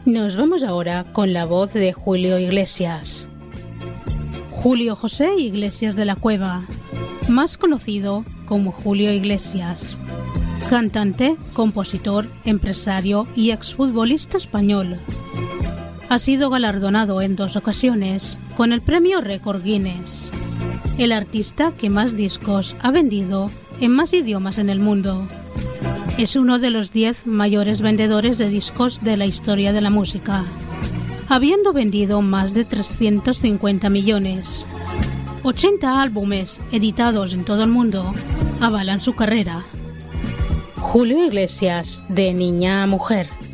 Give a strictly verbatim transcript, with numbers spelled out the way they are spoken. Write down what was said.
Nos vamos ahora con la voz de Julio Iglesias. Julio José Iglesias de la Cueva, más conocido como Julio Iglesias, cantante, compositor, empresario y exfutbolista español. Ha sido galardonado en dos ocasiones con el premio Récord Guinness, el artista que más discos ha vendido en más idiomas en el mundo. Es uno de los diez mayores vendedores de discos de la historia de la música, habiendo vendido más de trescientos cincuenta millones. ochenta álbumes editados en todo el mundo avalan su carrera. Julio Iglesias, de niña a mujer.